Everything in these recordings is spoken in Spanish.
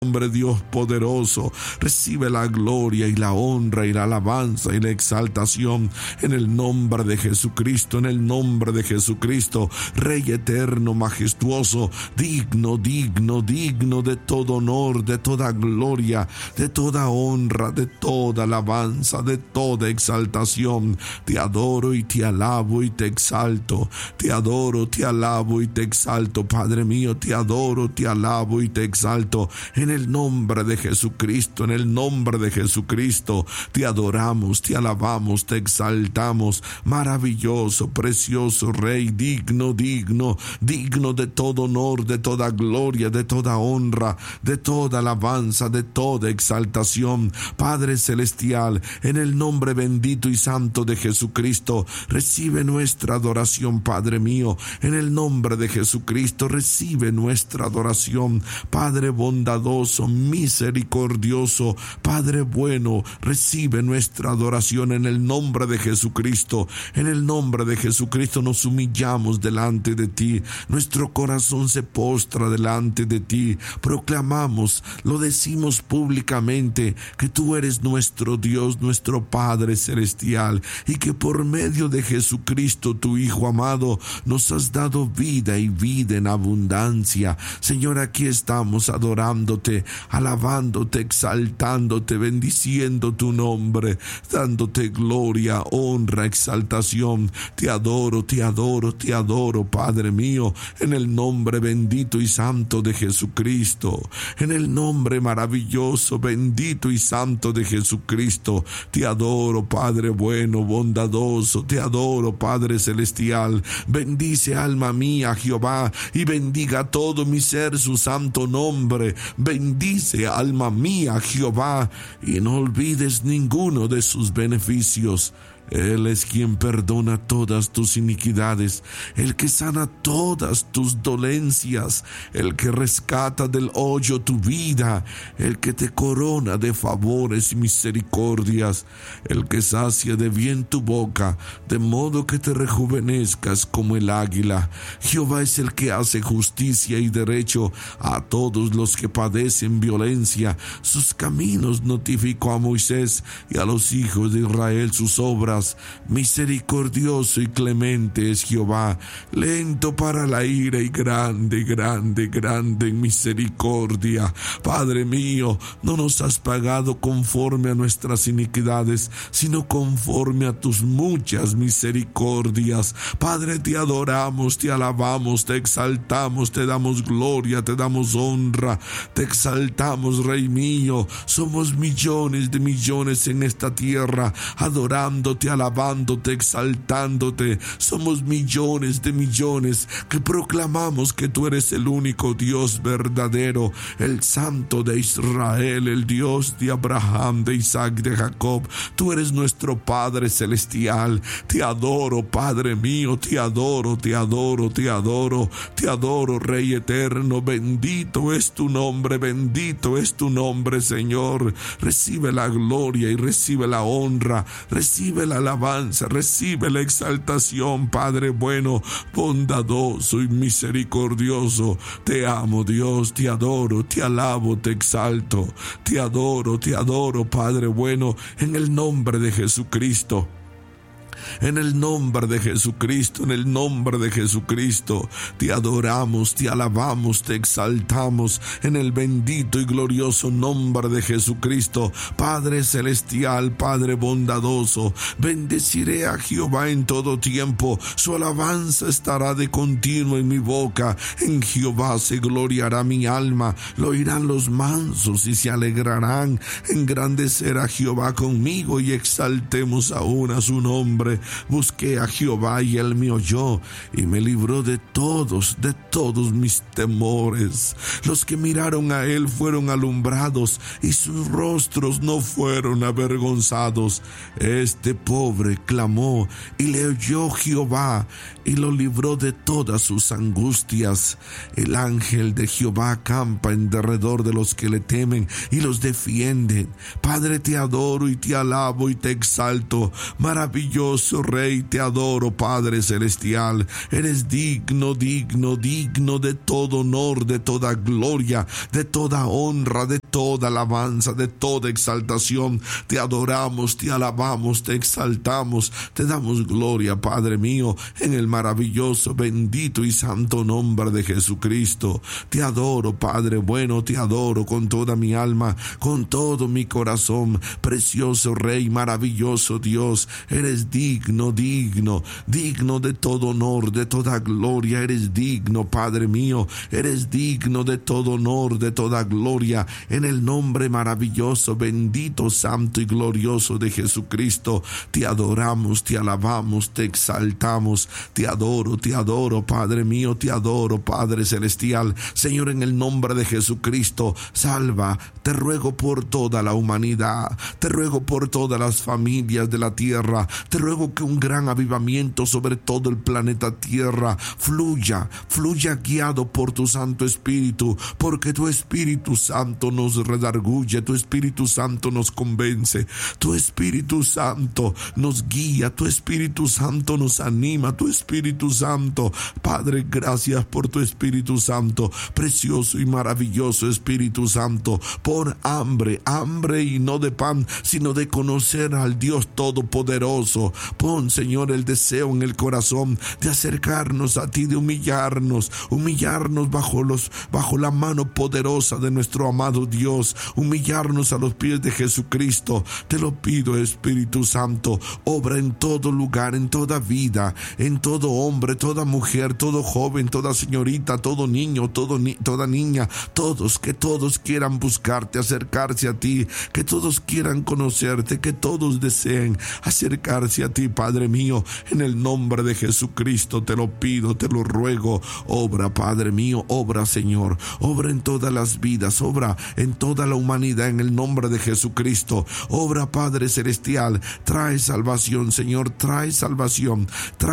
nombre, Dios poderoso. Recibe la gloria y la honra y la alabanza y la exaltación en el nombre de Jesucristo, en el nombre de Jesucristo. Rey eterno, majestuoso, digno, digno, digno de todo honor, de toda gloria, de toda honra, de toda alabanza, de toda exaltación. Te adoro y te alabo y te exalto. Te adoro, te alabo y te exalto, Padre mío. Te adoro, te alabo y te exalto. En el nombre de Jesucristo, en el nombre de Jesucristo, te adoramos, te alabamos, te exaltamos. Maravilloso, precioso Rey, digno, digno, digno de todo honor, de toda gloria, de toda honra, de toda alabanza, de toda exaltación. Padre celestial, en el nombre bendito y santo de Jesucristo, recibe nuestra adoración, Padre mío. En el nombre de Jesucristo, recibe nuestra adoración. Padre bondadoso, misericordioso, Padre bueno, recibe nuestra adoración en el nombre de Jesucristo. En el nombre de Jesucristo nos humillamos delante de ti. Nuestro corazón se postra delante de ti. Proclamamos, lo decimos públicamente, que tú eres nuestro Dios, nuestro Padre celestial, y que por medio de Jesucristo, tu Hijo amado, nos has dado vida y vida en abundancia. Señor, aquí estamos adorándote, alabándote, exaltándote, bendiciendo tu nombre, dándote gloria, honra, exaltación. Te adoro, te adoro, te adoro, Padre mío, en el nombre bendito y santo de Jesucristo, en el nombre maravilloso, bendito y santo de Jesucristo. Te adoro, Padre bueno, bondadoso, te adoro, Padre celestial. Bendice, alma mía, Jehová, y bendiga todo mi ser su santo nombre. Bendice, alma mía, Jehová, y no olvides ninguno de sus beneficios. Él es quien perdona todas tus iniquidades, el que sana todas tus dolencias, el que rescata del hoyo tu vida, el que te corona de favores y misericordias, el que sacia de bien tu boca, de modo que te rejuvenezcas como el águila. Jehová es el que hace justicia y derecho a todos los que padecen violencia. Sus caminos notificó a Moisés y a los hijos de Israel sus obras. Misericordioso y clemente es Jehová, lento para la ira y grande, grande, grande en misericordia. Padre mío, no nos has pagado conforme a nuestras iniquidades, sino conforme a tus muchas misericordias. Padre, te adoramos, te alabamos, te exaltamos, te damos gloria, te damos honra, te exaltamos, Rey mío. Somos millones de millones en esta tierra, adorándote, alabándote, exaltándote. Somos millones de millones que proclamamos que tú eres el único Dios verdadero, el Santo de Israel, el Dios de Abraham, de Isaac, de Jacob. Tú eres nuestro Padre celestial. Te adoro, Padre mío, te adoro, te adoro, te adoro, te adoro, Rey eterno. Bendito es tu nombre, bendito es tu nombre, Señor. Recibe la gloria y recibe la honra, recibe la alabanza, recibe la exaltación, Padre bueno, bondadoso y misericordioso. Te amo, Dios, te adoro, te alabo, te exalto, te adoro, Padre bueno, en el nombre de Jesucristo. En el nombre de Jesucristo, en el nombre de Jesucristo, te adoramos, te alabamos, te exaltamos, en el bendito y glorioso nombre de Jesucristo. Padre celestial, Padre bondadoso, bendeciré a Jehová en todo tiempo, su alabanza estará de continuo en mi boca. En Jehová se gloriará mi alma, lo oirán los mansos y se alegrarán. Engrandecer a Jehová conmigo y exaltemos aún a su nombre. Busqué a Jehová y él me oyó y me libró de todos mis temores. Los que miraron a él fueron alumbrados y sus rostros no fueron avergonzados. Este pobre clamó y le oyó Jehová y lo libró de todas sus angustias. El ángel de Jehová acampa en derredor de los que le temen y los defiende. Padre, te adoro y te alabo y te exalto. Maravilloso Glorioso Rey, te adoro, Padre Celestial. Eres digno, digno, digno de todo honor, de toda gloria, de toda honra, de toda alabanza, de toda exaltación. Te adoramos, te alabamos, te exaltamos, te damos gloria, Padre mío, en el maravilloso, bendito y santo nombre de Jesucristo. Te adoro, Padre bueno, te adoro con toda mi alma, con todo mi corazón. Precioso Rey, maravilloso Dios, eres digno, digno, digno de todo honor, de toda gloria. Eres digno, Padre mío, eres digno de todo honor, de toda gloria, en el nombre maravilloso, bendito, santo y glorioso de Jesucristo. Te adoramos, te alabamos, te exaltamos, te adoro, Padre mío, te adoro, Padre Celestial. Señor, en el nombre de Jesucristo, salva, te ruego por toda la humanidad, te ruego por todas las familias de la tierra, te ruego que un gran avivamiento sobre todo el planeta Tierra fluya guiado por tu Santo Espíritu, porque tu Espíritu Santo nos redarguye, tu Espíritu Santo nos convence, tu Espíritu Santo nos guía, tu Espíritu Santo nos anima, tu Espíritu Santo. Padre, gracias por tu Espíritu Santo, precioso y maravilloso Espíritu Santo. Pon hambre y no de pan, sino de conocer al Dios Todopoderoso. Pon, Señor, el deseo en el corazón de acercarnos a ti, de humillarnos bajo la mano poderosa de nuestro amado Dios, humillarnos a los pies de Jesucristo. Te lo pido, Espíritu Santo, obra en todo lugar, en toda vida, en todo hombre, toda mujer, todo joven, toda señorita, todo niño, toda niña, que todos quieran buscarte, acercarse a ti, que todos quieran conocerte, que todos deseen acercarse a ti, Padre mío. En el nombre de Jesucristo te lo pido, te lo ruego. Obra, Padre mío, obra, Señor, obra en todas las vidas, obra en toda la humanidad, en el nombre de Jesucristo. Obra, Padre Celestial, trae salvación, Señor, trae salvación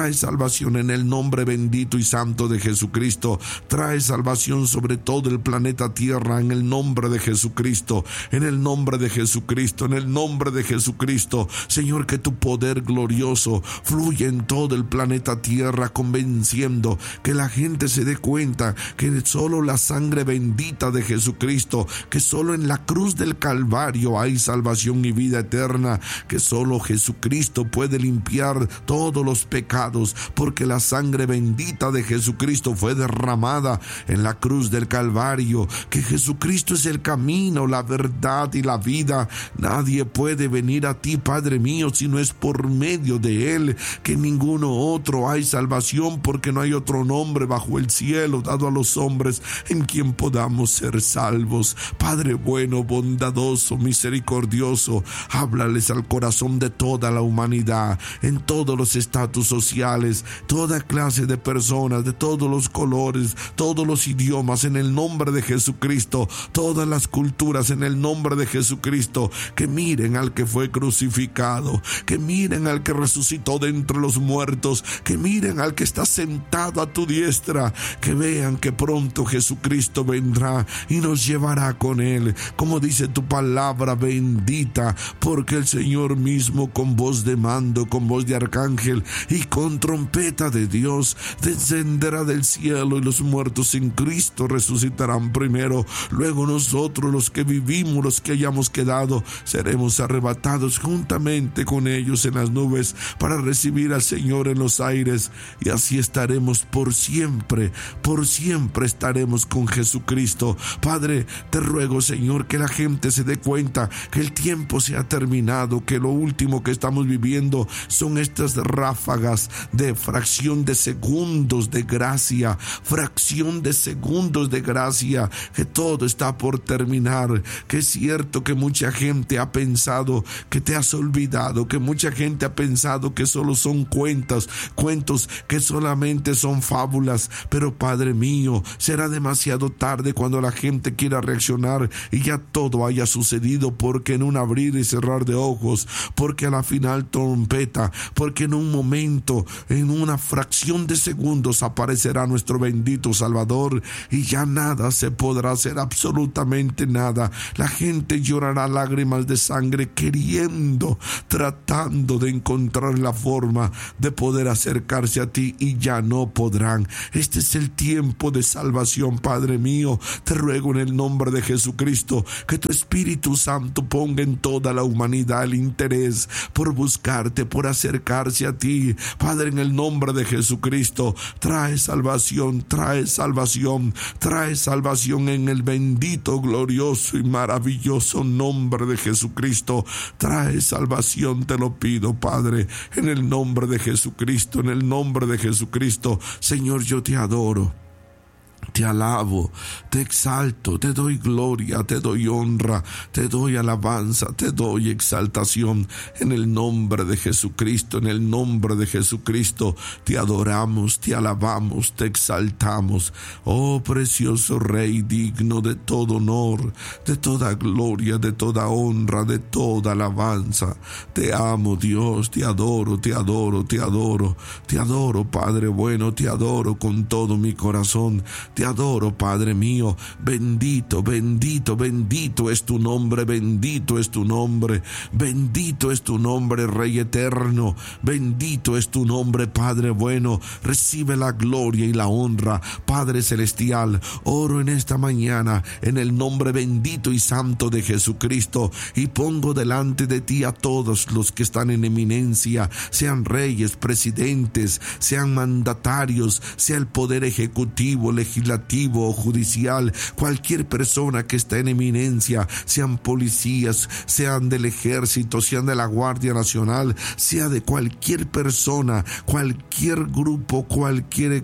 en el nombre bendito y santo de Jesucristo. Trae salvación sobre todo el planeta Tierra, en el nombre de Jesucristo, en el nombre de Jesucristo, en el nombre de Jesucristo. Señor, que tu poder glorioso fluya en todo el planeta Tierra, convenciendo que la gente se dé cuenta que solo la sangre bendita de Jesucristo, que solo en la cruz del Calvario hay salvación y vida eterna, que solo Jesucristo puede limpiar todos los pecados, porque la sangre bendita de Jesucristo fue derramada en la cruz del Calvario, que Jesucristo es el camino, la verdad y la vida. Nadie puede venir a ti, Padre mío, si no es por medio de Él, que ninguno otro hay salvación, porque no hay otro nombre bajo el cielo dado a los hombres en quien podamos ser salvos. Padre bueno, bondadoso, misericordioso, háblales al corazón de toda la humanidad, en todos los estatus sociales, toda clase de personas, de todos los colores, todos los idiomas, en el nombre de Jesucristo, todas las culturas, en el nombre de Jesucristo. Que miren al que fue crucificado, que miren al que resucitó de entre los muertos, que miren al que está sentado a tu diestra, que vean que pronto Jesucristo vendrá y nos llevará con Él, como dice tu palabra bendita, porque el Señor mismo con voz de mando, con voz de arcángel y con trompeta de Dios descenderá del cielo, y los muertos en Cristo resucitarán primero. Luego nosotros, los que vivimos, los que hayamos quedado, seremos arrebatados juntamente con ellos en las nubes para recibir al Señor en los aires, y así estaremos por siempre estaremos con Jesucristo. Padre, te ruego, Señor, que la gente se dé cuenta que el tiempo se ha terminado, que lo último que estamos viviendo son estas ráfagas de fracción de segundos de gracia, que todo está por terminar, que es cierto que mucha gente ha pensado que te has olvidado, que mucha gente ha pensado que solo son cuentos, que solamente son fábulas, pero Padre mío, será demasiado tarde cuando la gente quiera reaccionar terminar y ya todo haya sucedido, porque en un abrir y cerrar de ojos, porque a la final trompeta, porque en un momento, en una fracción de segundos aparecerá nuestro bendito Salvador y ya nada se podrá hacer, absolutamente nada. La gente llorará lágrimas de sangre queriendo, tratando de encontrar la forma de poder acercarse a ti y ya no podrán. Este es el tiempo de salvación, Padre mío. Te ruego en el nombre de Jesucristo que tu Espíritu Santo ponga en toda la humanidad el interés por buscarte, por acercarse a ti. Padre, en el nombre de Jesucristo, trae salvación, trae salvación, trae salvación en el bendito, glorioso y maravilloso nombre de Jesucristo. Trae salvación, te lo pido, Padre, en el nombre de Jesucristo, en el nombre de Jesucristo. Señor, yo te adoro, te alabo, te exalto, te doy gloria, te doy honra, te doy alabanza, te doy exaltación. En el nombre de Jesucristo, en el nombre de Jesucristo, te adoramos, te alabamos, te exaltamos. Oh precioso Rey, digno de todo honor, de toda gloria, de toda honra, de toda alabanza. Te amo, Dios, te adoro, te adoro, te adoro, te adoro, Padre bueno, te adoro con todo mi corazón. Te adoro, Padre mío. Bendito, bendito, bendito es tu nombre, bendito es tu nombre, bendito es tu nombre, Rey eterno, bendito es tu nombre, Padre bueno. Recibe la gloria y la honra, Padre celestial. Oro en esta mañana en el nombre bendito y santo de Jesucristo y pongo delante de ti a todos los que están en eminencia, sean reyes, presidentes, sean mandatarios, sea el poder ejecutivo, legislativo o judicial, cualquier persona que está en eminencia, sean policías, sean del ejército, sean de la Guardia Nacional, sea de cualquier persona, cualquier grupo, cualquier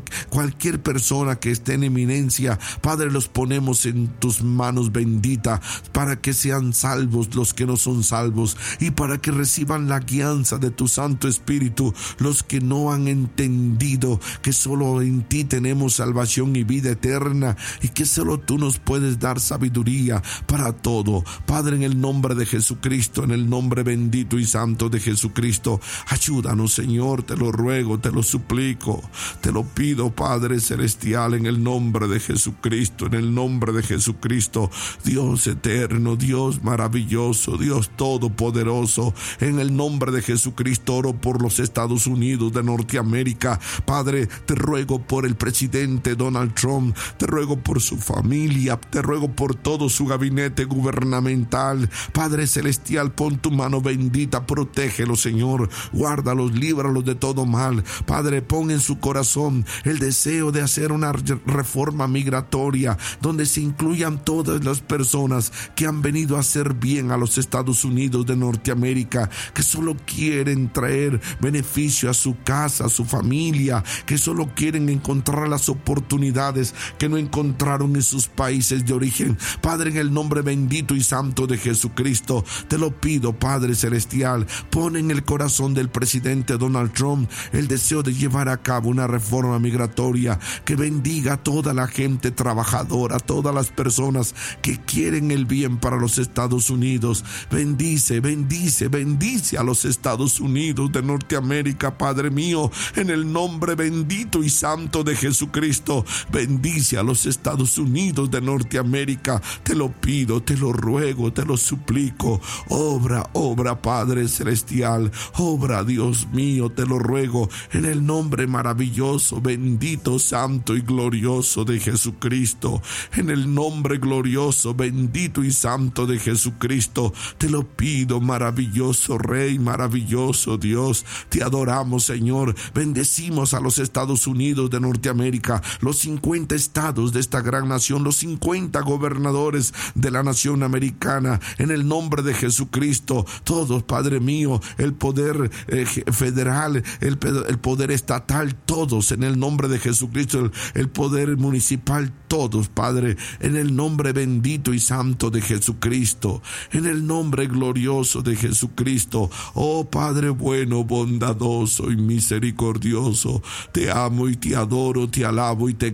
persona que esté en eminencia, Padre, los ponemos en tus manos bendita, para que sean salvos los que no son salvos y para que reciban la guianza de tu Santo Espíritu, los que no han entendido que solo en ti tenemos salvación y vida eterna y que solo tú nos puedes dar sabiduría para todo. Padre, en el nombre de Jesucristo, en el nombre bendito y santo de Jesucristo, ayúdanos, Señor, te lo ruego, te lo suplico, te lo pido, Padre celestial, en el nombre de Jesucristo, en el nombre de Jesucristo, Dios eterno, Dios maravilloso, Dios todopoderoso, en el nombre de Jesucristo oro por los Estados Unidos de Norteamérica. Padre, te ruego por el presidente Donald Trump, te ruego por su familia, te ruego por todo su gabinete gubernamental. Padre celestial, pon tu mano bendita, protégelo, Señor, guárdalos, líbralos de todo mal. Padre, pon en su corazón el deseo de hacer una reforma migratoria donde se incluyan todas las personas que han venido a hacer bien a los Estados Unidos de Norteamérica, que solo quieren traer beneficio a su casa, a su familia, que solo quieren encontrar las oportunidades que no encontraron en sus países de origen. Padre, en el nombre bendito y santo de Jesucristo, te lo pido, Padre celestial, pon en el corazón del presidente Donald Trump el deseo de llevar a cabo una reforma migratoria que bendiga a toda la gente trabajadora, a todas las personas que quieren el bien para los Estados Unidos. Bendice, bendice, bendice a los Estados Unidos de Norteamérica, Padre mío, en el nombre bendito y santo de Jesucristo. Bendice a los Estados Unidos de Norteamérica, te lo pido, te lo ruego, te lo suplico. Obra, obra, Padre celestial, obra, Dios mío, te lo ruego, en el nombre maravilloso, bendito, santo y glorioso de Jesucristo, en el nombre glorioso, bendito y santo de Jesucristo, te lo pido, maravilloso Rey, maravilloso Dios, te adoramos, Señor. Bendecimos a los Estados Unidos de Norteamérica, los 50 estados de esta gran nación, los 50 gobernadores de la nación americana, en el nombre de Jesucristo, todos, Padre mío, el poder federal, el poder estatal, todos, en el nombre de Jesucristo, el poder municipal, todos, Padre, en el nombre bendito y santo de Jesucristo, en el nombre glorioso de Jesucristo. Oh Padre bueno, bondadoso y misericordioso, te amo y te adoro, te alabo y te exalto.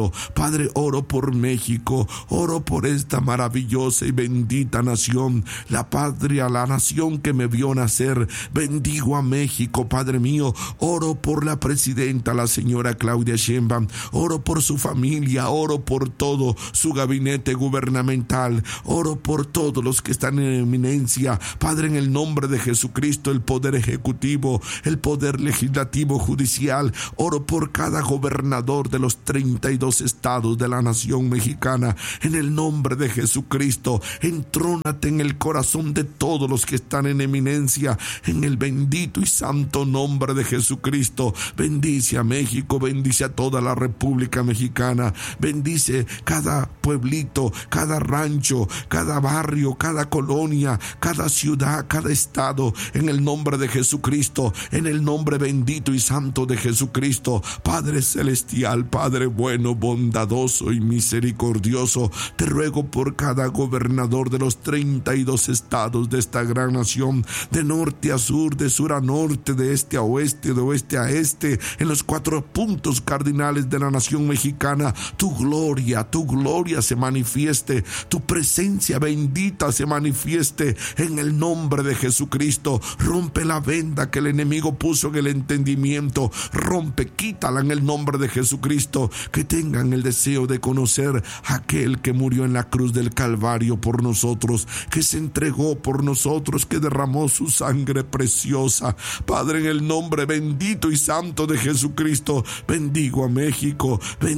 Cristo. Padre, oro por México, oro por esta maravillosa y bendita nación, la patria, la nación que me vio nacer. Bendigo a México, Padre mío. Oro por la presidenta, la señora Claudia Sheinbaum. Oro por su familia, oro por todo su gabinete gubernamental. Oro por todos los que están en eminencia. Padre, en el nombre de Jesucristo, el poder ejecutivo, el poder legislativo, judicial. Oro por cada gobernador de los 32 estados de la nación mexicana. En el nombre de Jesucristo, entrónate en el corazón de todos los que están en eminencia. En el bendito y santo nombre de Jesucristo, bendice a México, bendice a toda la República Mexicana. Bendice cada pueblito, cada rancho, cada barrio, cada colonia, cada ciudad, cada estado. En el nombre de Jesucristo, en el nombre bendito y santo de Jesucristo. Padre celestial, Padre bueno, bondadoso y misericordioso, te ruego por cada gobernador de los 32 estados de esta gran nación, de norte a sur, de sur a norte, de este a oeste, de oeste a este, en los 4 puntos cardinales de la nación mexicana. Tu gloria se manifieste, tu presencia bendita se manifieste en el nombre de Jesucristo. Rompe la venda que el enemigo puso en el entendimiento, rompe, quítala en el nombre de Jesucristo. Que tengan el deseo de conocer a aquel que murió en la cruz del Calvario por nosotros, que se entregó por nosotros, que derramó su sangre preciosa. Padre, en el nombre bendito y santo de Jesucristo, bendigo a México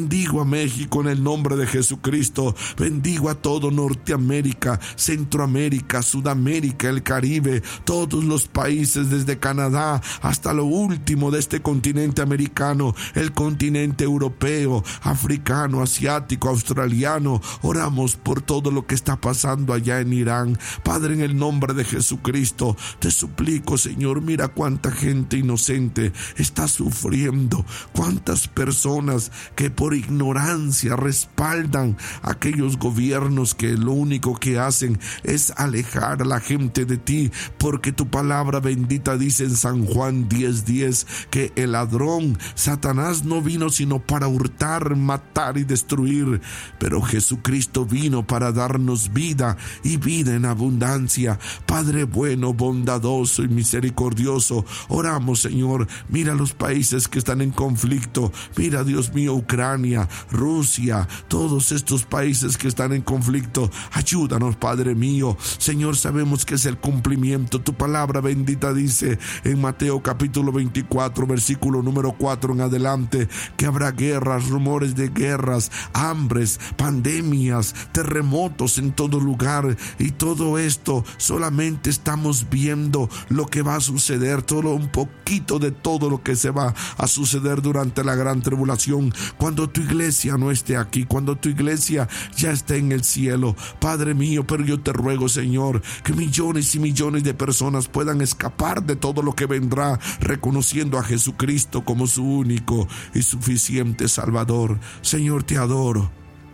en el nombre de Jesucristo. Bendigo a todo Norteamérica, Centroamérica, Sudamérica, el Caribe, todos los países desde Canadá hasta lo último de este continente americano, el continente europeo, africano, asiático, australiano. Oramos por todo lo que está pasando allá en Irán. Padre, en el nombre de Jesucristo, te suplico, Señor, mira cuánta gente inocente está sufriendo, cuántas personas que por ignorancia respaldan a aquellos gobiernos que lo único que hacen es alejar a la gente de ti, porque tu palabra bendita dice en San Juan 10:10 que el ladrón, Satanás, no vino sino para hurtar, matar y destruir, pero Jesucristo vino para darnos vida y vida en abundancia. Padre bueno, bondadoso y misericordioso, oramos, Señor, mira los países que están en conflicto, mira, Dios mío, Ucrania, Rusia, todos estos países que están en conflicto. Ayúdanos, Padre mío. Señor, sabemos que es el cumplimiento. Tu palabra bendita dice en Mateo capítulo 24, versículo número 4 en adelante, que habrá guerras, rumores de guerras, hambres, pandemias, terremotos en todo lugar, y todo esto solamente estamos viendo lo que va a suceder, todo un poquito de todo lo que se va a suceder durante la gran tribulación, cuando tu iglesia no esté aquí, cuando tu iglesia ya esté en el cielo. Padre mío, pero yo te ruego, Señor, que millones y millones de personas puedan escapar de todo lo que vendrá, reconociendo a Jesucristo como su único y suficiente Salvador. Señor, te adoro.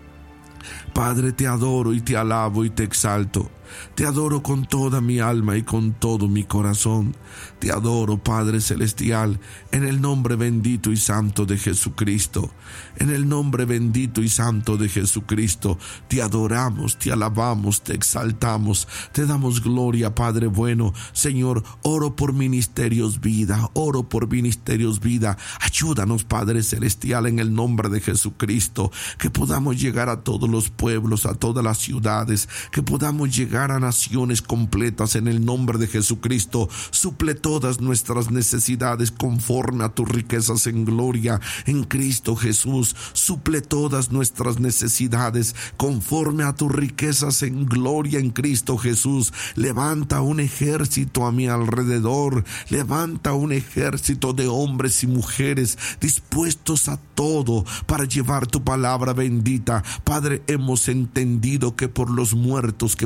Padre, te adoro y te alabo y te exalto. Te adoro con toda mi alma y con todo mi corazón. Te adoro, Padre celestial, en el nombre bendito y santo de Jesucristo. En el nombre bendito y santo de Jesucristo, te adoramos, te alabamos, te exaltamos, te damos gloria, Padre bueno. Señor, oro por Ministerios Vida, oro por Ministerios Vida. Ayúdanos, Padre celestial, en el nombre de Jesucristo, que podamos llegar a todos los pueblos, a todas las ciudades, que podamos llegar a naciones completas en el nombre de Jesucristo. Suple todas nuestras necesidades conforme a tus riquezas en gloria en Cristo Jesús. Suple todas nuestras necesidades conforme a tus riquezas en gloria en Cristo Jesús. Levanta un ejército a mi alrededor. Levanta un ejército de hombres y mujeres dispuestos a todo para llevar tu palabra bendita. Padre, hemos entendido que por los muertos, que por los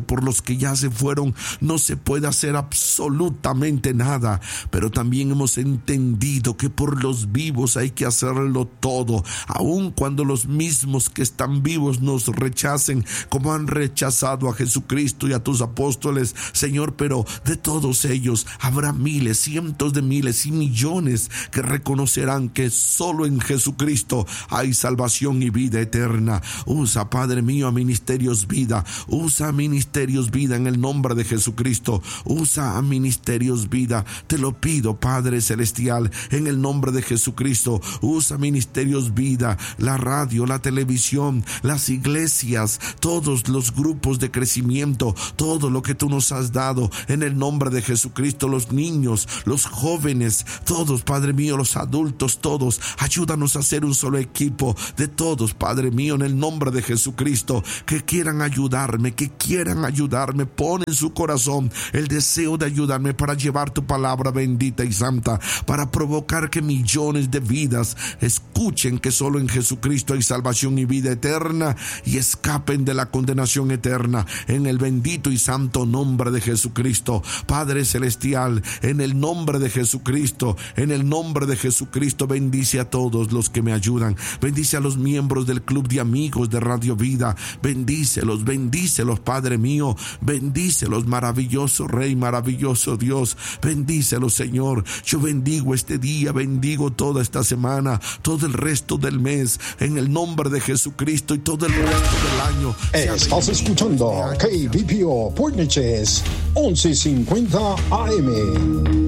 que ya se fueron no se puede hacer absolutamente nada, pero también hemos entendido que por los vivos hay que hacerlo todo, aun cuando los mismos que están vivos nos rechacen, como han rechazado a Jesucristo y a tus apóstoles, Señor. Pero de todos ellos habrá miles, cientos de miles y millones que reconocerán que solo en Jesucristo hay salvación y vida eterna. Usa, Padre mío, a Ministerios Vida. Usa a Ministerios Vida en el nombre de Jesucristo. Usa a Ministerios Vida. Te lo pido, Padre Celestial, en el nombre de Jesucristo. Usa Ministerios Vida, la radio, la televisión, las iglesias, todos los grupos de crecimiento, todo lo que tú nos has dado, en el nombre de Jesucristo. Los niños, los jóvenes, todos, Padre mío, los adultos, todos. Ayúdanos a ser un solo equipo de todos, Padre mío, en el nombre de Jesucristo, que quieran ayudarme, pon en su corazón el deseo de ayudarme para llevar tu palabra bendita y santa, para provocar que millones de vidas escuchen que solo en Jesucristo hay salvación y vida eterna y escapen de la condenación eterna, en el bendito y santo nombre de Jesucristo. Padre Celestial, en el nombre de Jesucristo, bendice a todos los que me ayudan, bendice a los miembros del club de amigos de Radio Vida, bendícelos, Padre mío, bendícelos, maravilloso Rey, maravilloso Dios, bendícelos, Señor. Yo bendigo este día, bendigo toda esta semana, todo el resto del mes, en el nombre de Jesucristo, y todo el resto del año. Estás escuchando KBPO Port Neches 1150 AM.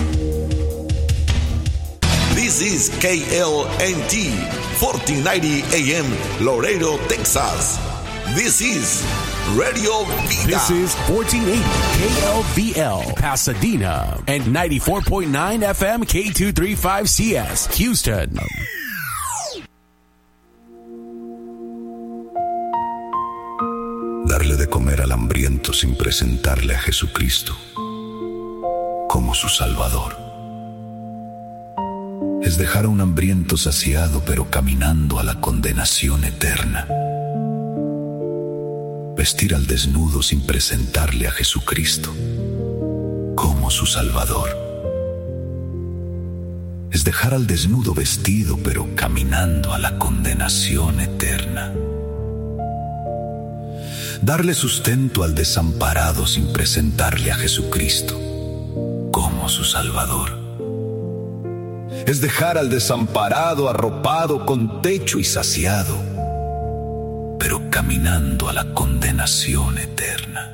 This is KLNT 1490 AM, Laredo, Texas. This is Radio Vida. This is 1480 KLVL, Pasadena, and 94.9 FM K235CS, Houston. Darle de comer al hambriento sin presentarle a Jesucristo como su Salvador. Es dejar a un hambriento saciado pero caminando a la condenación eterna. Vestir al desnudo sin presentarle a Jesucristo como su Salvador. Es dejar al desnudo vestido pero caminando a la condenación eterna. Darle sustento al desamparado sin presentarle a Jesucristo como su Salvador. Es dejar al desamparado arropado con techo y saciado, pero caminando a la condenación eterna.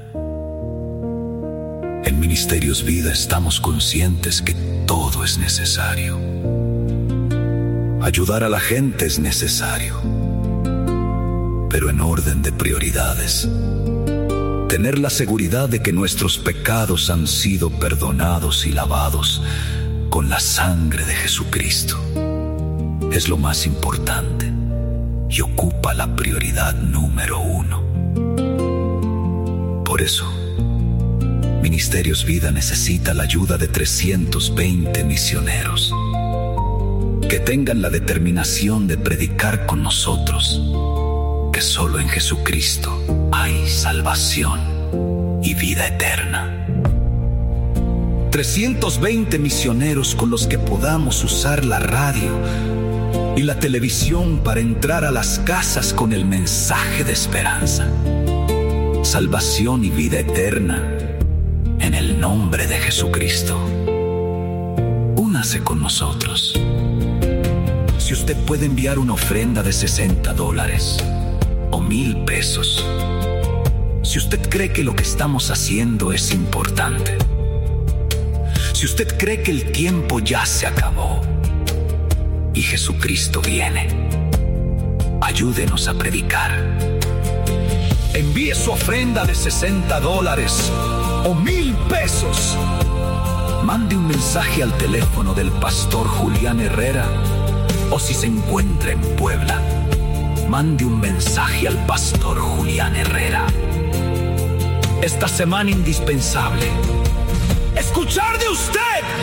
En Ministerios Vida estamos conscientes que todo es necesario. Ayudar a la gente es necesario, pero en orden de prioridades. Tener la seguridad de que nuestros pecados han sido perdonados y lavados con la sangre de Jesucristo es lo más importante y ocupa la prioridad número 1. Por eso, Ministerios Vida necesita la ayuda de 320 misioneros que tengan la determinación de predicar con nosotros que solo en Jesucristo hay salvación y vida eterna. 320 misioneros con los que podamos usar la radio y la televisión para entrar a las casas con el mensaje de esperanza, salvación y vida eterna en el nombre de Jesucristo. Únase con nosotros. Si usted puede enviar una ofrenda de $60 o $1,000, si usted cree que lo que estamos haciendo es importante, si usted cree que el tiempo ya se acabó y Jesucristo viene, ayúdenos a predicar. Envíe su ofrenda de $60 o $1,000. Mande un mensaje al teléfono del pastor Julián Herrera, o si se encuentra en Puebla, mande un mensaje al pastor Julián Herrera. Esta semana indispensable, escuchar de usted